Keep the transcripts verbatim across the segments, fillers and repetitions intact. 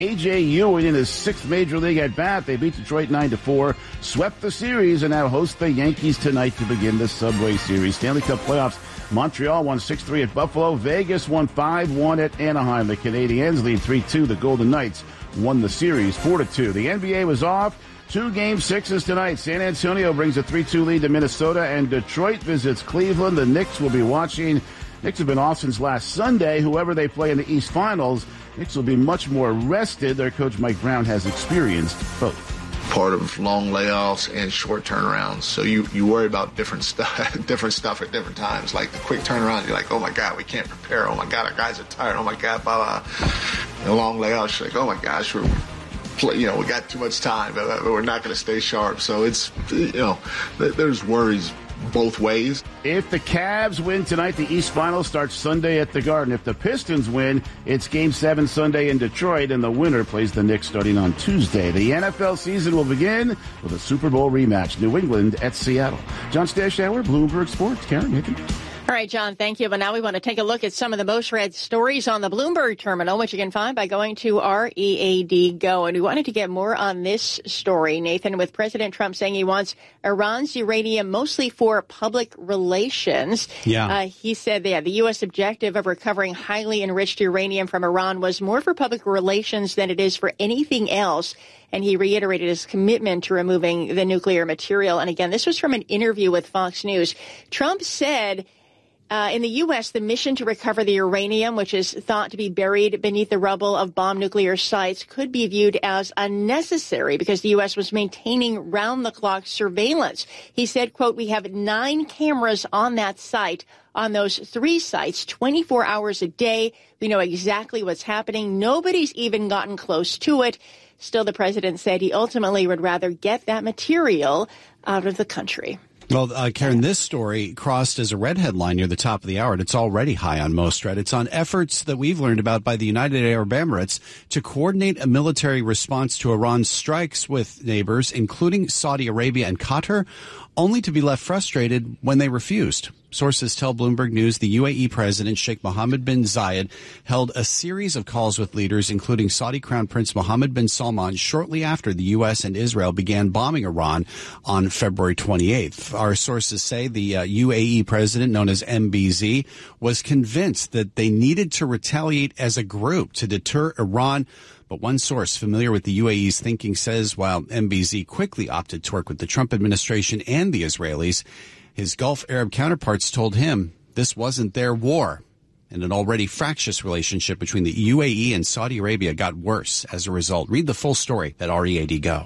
A J Ewing in his sixth Major League at-bat. They beat Detroit nine to four, swept the series, and now host the Yankees tonight to begin the Subway Series. Stanley Cup playoffs. Montreal won six three at Buffalo. Vegas won five one at Anaheim. The Canadiens lead three two. The Golden Knights won the series four to two. The N B A was off. Two game sixes tonight. San Antonio brings a three two lead to Minnesota, and Detroit visits Cleveland. The Knicks will be watching. Knicks have been off since last Sunday. Whoever they play in the East Finals, Knicks will be much more rested. Their coach, Mike Brown, has experienced both. Part of long layoffs and short turnarounds. So you, you worry about different stuff, different stuff at different times. Like the quick turnarounds, you're like, oh my God, we can't prepare. Oh my God, our guys are tired. Oh my God, blah, blah. The long layoffs, you're like, oh my gosh, we're, you know, we got too much time, but we're not going to stay sharp. So it's, you know, there's worries both ways. If the Cavs win tonight, the East Finals starts Sunday at the Garden. If the Pistons win, it's Game seven Sunday in Detroit, and the winner plays the Knicks starting on Tuesday. The N F L season will begin with a Super Bowl rematch, New England at Seattle. John Stashower, Bloomberg Sports. Karen, Nathan. All right, John, thank you. But now we want to take a look at some of the most read stories on the Bloomberg terminal, which you can find by going to R E A D Go. And we wanted to get more on this story, Nathan, with President Trump saying he wants Iran's uranium mostly for public relations. Yeah. Uh, he said that the U S objective of recovering highly enriched uranium from Iran was more for public relations than it is for anything else. And he reiterated his commitment to removing the nuclear material. And again, this was from an interview with Fox News. Trump said, Uh, in the U S, the mission to recover the uranium, which is thought to be buried beneath the rubble of bomb nuclear sites, could be viewed as unnecessary because the U S was maintaining round-the-clock surveillance. He said, quote, we have nine cameras on that site, on those three sites, twenty-four hours a day. We know exactly what's happening. Nobody's even gotten close to it. Still, the president said he ultimately would rather get that material out of the country. Well, uh, Karen, this story crossed as a red headline near the top of the hour, and it's already high on most read. It's on efforts that we've learned about by the United Arab Emirates to coordinate a military response to Iran's strikes with neighbors, including Saudi Arabia and Qatar, only to be left frustrated when they refused. Sources tell Bloomberg News the U A E president, Sheikh Mohammed bin Zayed, held a series of calls with leaders, including Saudi Crown Prince Mohammed bin Salman, shortly after the U S and Israel began bombing Iran on February twenty-eighth. Our sources say the uh, U A E president, known as M B Z, was convinced that they needed to retaliate as a group to deter Iran. But one source familiar with the U A E's thinking says while M B Z quickly opted to work with the Trump administration and the Israelis, his Gulf Arab counterparts told him this wasn't their war. And an already fractious relationship between the U A E and Saudi Arabia got worse as a result. Read the full story at R E A D Go.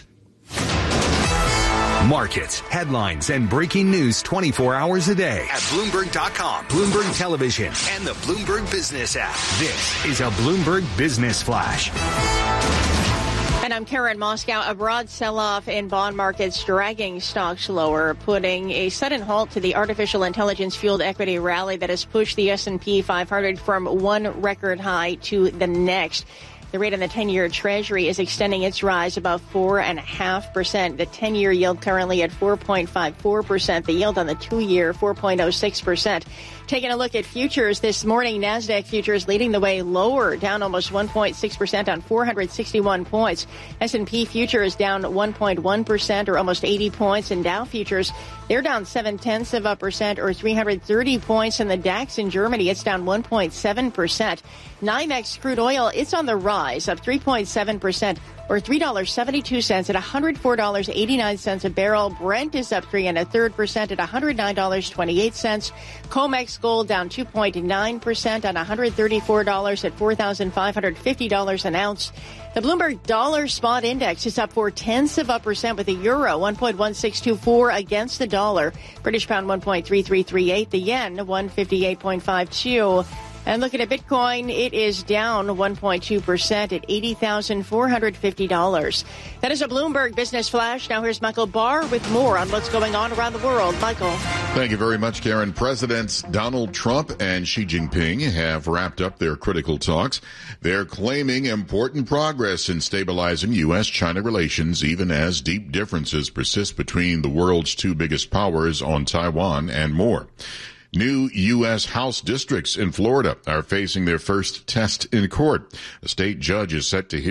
Markets, headlines, and breaking news twenty-four hours a day at Bloomberg dot com, Bloomberg Television, and the Bloomberg Business app. This is a Bloomberg Business Flash. And I'm Karen Moscow. A broad sell-off in bond markets dragging stocks lower, putting a sudden halt to the artificial intelligence-fueled equity rally that has pushed the S and P five hundred from one record high to the next. The rate on the ten-year Treasury is extending its rise above four point five percent. The ten-year yield currently at four point five four percent. The yield on the two-year, four point oh six percent. Taking a look at futures this morning, NASDAQ futures leading the way lower, down almost one point six percent on four hundred sixty-one points. S and P futures down one point one percent or almost eighty points. And Dow futures, they're down seven-tenths of a percent or three hundred thirty points. And the DAX in Germany, it's down one point seven percent. NYMEX crude oil, it's on the rise, up three point seven percent or three dollars and seventy-two cents at one hundred four dollars and eighty-nine cents a barrel. Brent is up three and a third percent at one hundred nine dollars and twenty-eight cents. COMEX gold down two point nine percent on one hundred thirty-four dollars at four thousand five hundred fifty dollars an ounce. The Bloomberg Dollar Spot Index is up four tenths of a percent with the euro one point one six two four against the dollar. British pound one point three three three eight. The yen one fifty-eight point five two. And looking at Bitcoin, it is down one point two percent at eighty thousand four hundred fifty dollars. That is a Bloomberg Business Flash. Now here's Michael Barr with more on what's going on around the world. Michael. Thank you very much, Karen. Presidents Donald Trump and Xi Jinping have wrapped up their critical talks. They're claiming important progress in stabilizing U S China relations, even as deep differences persist between the world's two biggest powers on Taiwan and more. New U S House districts in Florida are facing their first test in court. A state judge is set to hear